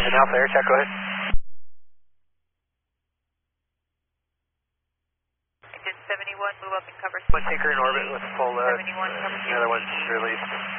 And Alpha Air Check, go ahead. Engine 71, move up and cover. One tanker in orbit with full load. 71, cover. The other one's released.